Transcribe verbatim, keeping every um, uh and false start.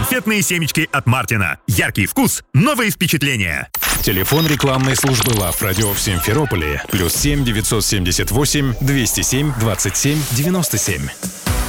Конфетные семечки от Мартина. Яркий вкус, новые впечатления. Телефон рекламной службы Love Radio в Симферополе. Плюс семь девятьсот семьдесят восемь двести семь двадцать семь девяносто семь.